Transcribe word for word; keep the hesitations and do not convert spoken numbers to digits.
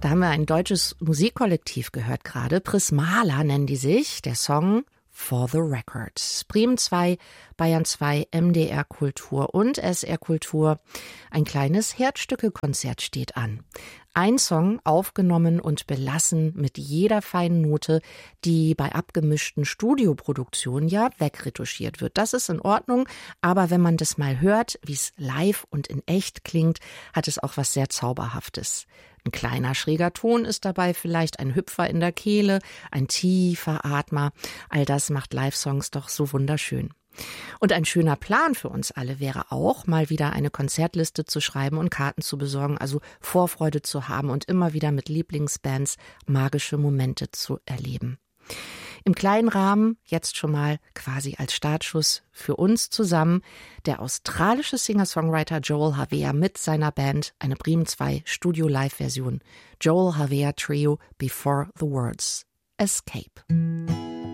Da haben wir ein deutsches Musikkollektiv gehört gerade. Prismala nennen die sich. Der Song For the Record. Bremen zwei, Bayern zwei, M D R Kultur und S R Kultur. Ein kleines Herzstücke-Konzert steht an. Ein Song aufgenommen und belassen mit jeder feinen Note, die bei abgemischten Studioproduktionen ja wegretuschiert wird. Das ist in Ordnung, aber wenn man das mal hört, wie es live und in echt klingt, hat es auch was sehr Zauberhaftes. Ein kleiner schräger Ton ist dabei, vielleicht ein Hüpfer in der Kehle, ein tiefer Atmer. All das macht Live-Songs doch so wunderschön. Und ein schöner Plan für uns alle wäre auch, mal wieder eine Konzertliste zu schreiben und Karten zu besorgen, also Vorfreude zu haben und immer wieder mit Lieblingsbands magische Momente zu erleben. Im kleinen Rahmen, jetzt schon mal quasi als Startschuss für uns zusammen, der australische Singer-Songwriter Joel Havea mit seiner Band, eine Bremen zwei Studio-Live-Version. Joel Havea Trio, Before the Words. Escape.